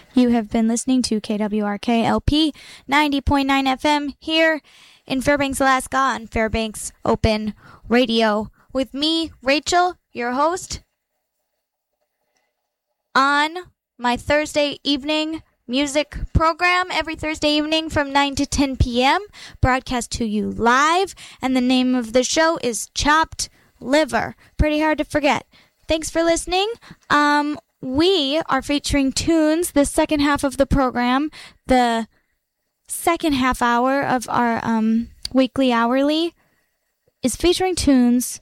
You have been listening to KWRK LP 90.9 FM here in Fairbanks, Alaska on Fairbanks Open Radio with me, Rachel, your host, on my Thursday evening music program every Thursday evening from 9 to 10 p.m. broadcast to you live, and the name of the show is Chopped Liver. Pretty hard to forget. Thanks for listening. We are featuring tunes the second half of the program. The second half hour of our weekly hourly is featuring tunes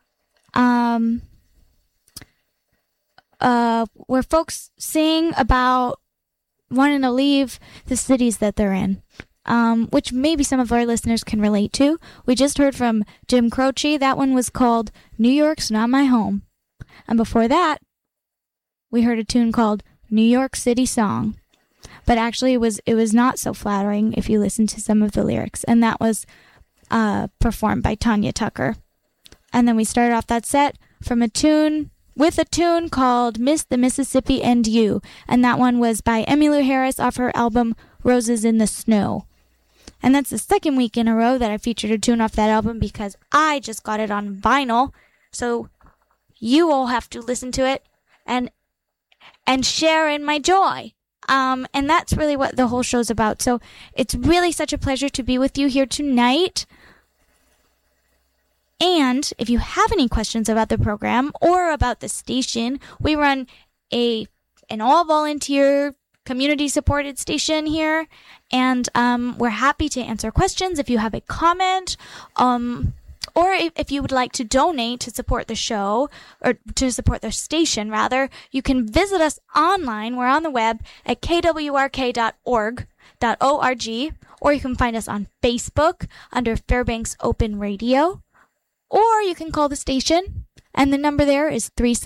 where folks sing about wanting to leave the cities that they're in, which maybe some of our listeners can relate to. We just heard from Jim Croce. That one was called New York's Not My Home. And before that, we heard a tune called New York City Song. But actually, it was not so flattering if you listen to some of the lyrics. And that was performed by Tanya Tucker. And then we started off that set with a tune called Miss the Mississippi and You. And that one was by Emmylou Harris off her album Roses in the Snow. And that's the second week in a row that I featured a tune off that album because I just got it on vinyl. So you all have to listen to it and share in my joy. And that's really what the whole show's about. So it's really such a pleasure to be with you here tonight. And if you have any questions about the program or about the station, we run an all-volunteer, community-supported station here. And we're happy to answer questions if you have a comment. Or if you would like to donate to support the show, or to support the station, rather, you can visit us online. We're on the web at kwrk.org, or you can find us on Facebook under Fairbanks Open Radio, or you can call the station, and the number there is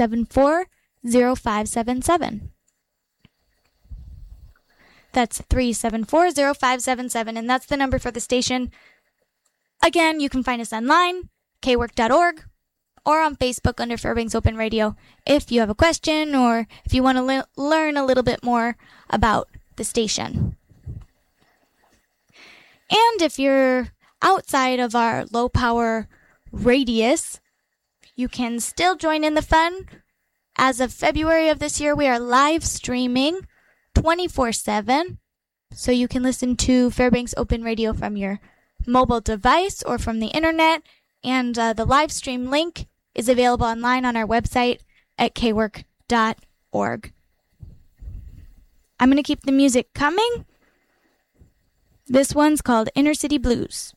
374-0577. That's 374-0577, and that's the number for the station. Again, you can find us online, kwork.org, or on Facebook under Fairbanks Open Radio if you have a question or if you want to learn a little bit more about the station. And if you're outside of our low-power radius, you can still join in the fun. As of February of this year, we are live streaming 24/7, so you can listen to Fairbanks Open Radio from your mobile device or from the internet, and the live stream link is available online on our website at kwork.org. I'm going to keep the music coming. This one's called Inner City Blues.